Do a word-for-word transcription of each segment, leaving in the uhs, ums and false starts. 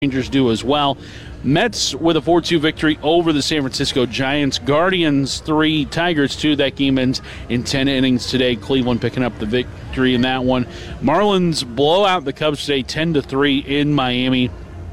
Rangers do as well. Mets with a four two victory over the San Francisco Giants. Guardians three, Tigers two. That game ends in ten innings today. Cleveland picking up the victory in that one. Marlins blow out the Cubs today ten to three in Miami.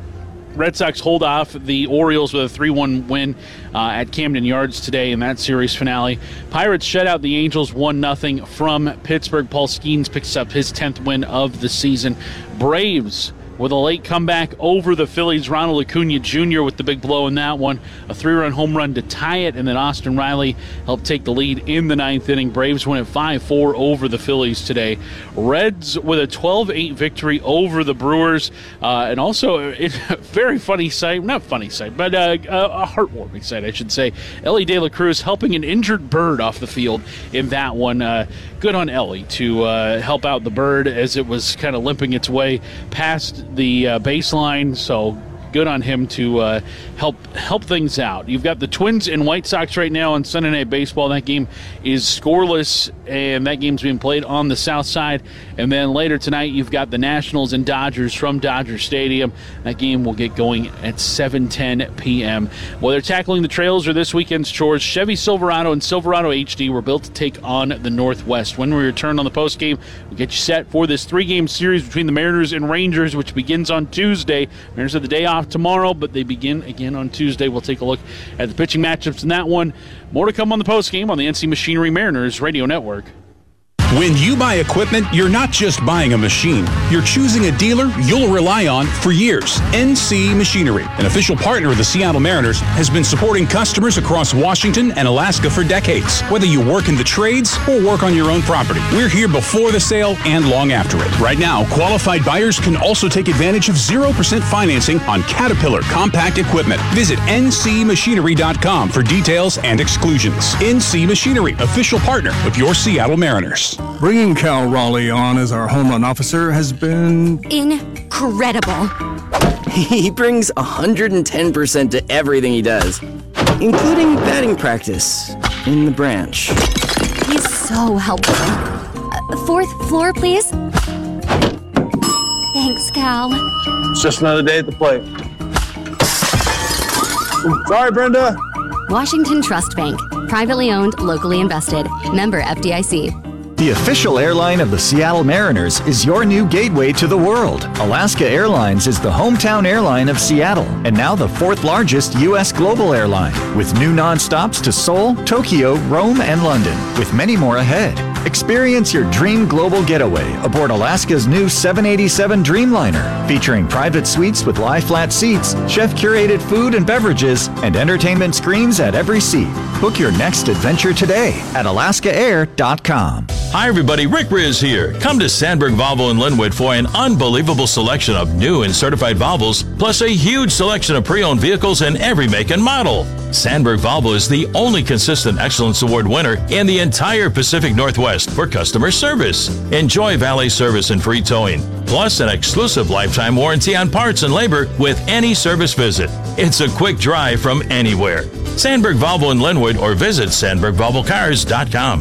Red Sox hold off the Orioles with a three one win uh, at Camden Yards today in that series finale. Pirates shut out the Angels one nothing from Pittsburgh. Paul Skeens picks up his tenth win of the season. Braves with a late comeback over the Phillies. Ronald Acuna Junior with the big blow in that one. A three-run home run to tie it, and then Austin Riley helped take the lead in the ninth inning. Braves win at five four over the Phillies today. Reds with a twelve eight victory over the Brewers. Uh, and also a very funny sight, not funny sight, but uh, a heartwarming sight, I should say. Ellie De La Cruz helping an injured bird off the field in that one. Uh, good on Ellie to uh, help out the bird as it was kind of limping its way past the uh, baseline, so good on him to uh, help help things out. You've got the Twins and White Sox right now on Sunday Night Baseball. That game is scoreless, and that game's being played on the south side. And then later tonight, you've got the Nationals and Dodgers from Dodger Stadium. That game will get going at seven ten p.m. Whether tackling the trails or this weekend's chores, Chevy Silverado and Silverado H D were built to take on the Northwest. When we return on the postgame, we'll get you set for this three-game series between the Mariners and Rangers, which begins on Tuesday. Mariners have the day off tomorrow, but they begin again on Tuesday. We'll take a look at the pitching matchups in that one. More to come on the postgame on the N C Machinery Mariners Radio Network. When you buy equipment, you're not just buying a machine. You're choosing a dealer you'll rely on for years. N C Machinery, an official partner of the Seattle Mariners, has been supporting customers across Washington and Alaska for decades. Whether you work in the trades or work on your own property, we're here before the sale and long after it. Right now, qualified buyers can also take advantage of zero percent financing on Caterpillar compact equipment. Visit N C machinery dot com for details and exclusions. N C Machinery, official partner of your Seattle Mariners. Bringing Cal Raleigh on as our home run officer has been incredible. He brings one hundred ten percent to everything he does, including batting practice in the branch. He's so helpful. Uh, fourth floor, please. Thanks, Cal. It's just another day at the plate. Sorry, Brenda. Washington Trust Bank. Privately owned, locally invested. Member F D I C. The official airline of the Seattle Mariners is your new gateway to the world. Alaska Airlines is the hometown airline of Seattle and now the fourth largest U S global airline, with new nonstops to Seoul, Tokyo, Rome, and London, with many more ahead. Experience your dream global getaway aboard Alaska's new seven eighty-seven Dreamliner, featuring private suites with lie-flat seats, chef-curated food and beverages, and entertainment screens at every seat. Book your next adventure today at alaska air dot com. Hi everybody, Rick Riz here. Come to Sandberg Volvo in Linwood for an unbelievable selection of new and certified Volvos, plus a huge selection of pre-owned vehicles in every make and model. Sandberg Volvo is the only consistent Excellence Award winner in the entire Pacific Northwest for customer service. Enjoy valet service and free towing, plus an exclusive lifetime warranty on parts and labor with any service visit. It's a quick drive from anywhere. Sandberg Volvo in Linwood, or visit sandberg volvo cars dot com.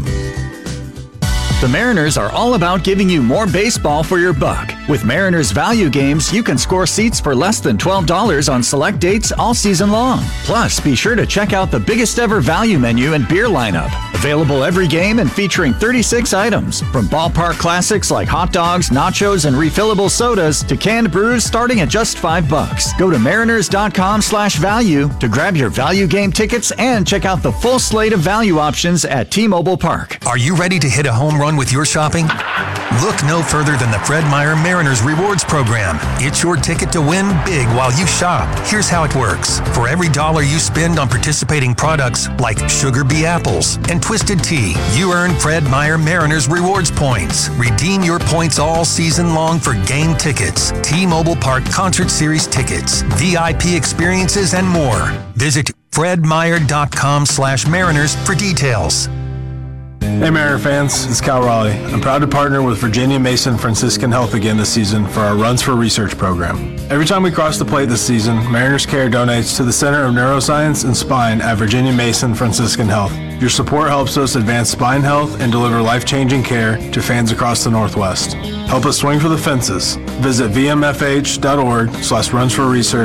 The Mariners are all about giving you more baseball for your buck. With Mariners Value Games, you can score seats for less than twelve dollars on select dates all season long. Plus, be sure to check out the biggest ever value menu and beer lineup. Available every game and featuring thirty-six items, from ballpark classics like hot dogs, nachos, and refillable sodas to canned brews starting at just five bucks. Go to mariners dot com slash value to grab your value game tickets and check out the full slate of value options at T-Mobile Park. Are you ready to hit a home run with your shopping? Look no further than the Fred Meyer Mariners Rewards Program. It's your ticket to win big while you shop. Here's how it works. For every dollar you spend on participating products like Sugar Bee Apples and Twisted Tea, you earn Fred Meyer Mariners Rewards points. Redeem your points all season long for game tickets, T-Mobile Park Concert Series tickets, V I P experiences, and more. Visit fred meyer dot com slash mariners for details. Hey Mariner fans, it's Cal Raleigh. I'm proud to partner with Virginia Mason Franciscan Health again this season for our Runs for Research program. Every time we cross the plate this season, Mariners Care donates to the Center of Neuroscience and Spine at Virginia Mason Franciscan Health. Your support helps us advance spine health and deliver life-changing care to fans across the Northwest. Help us swing for the fences. Visit v m f h dot org slash runs for research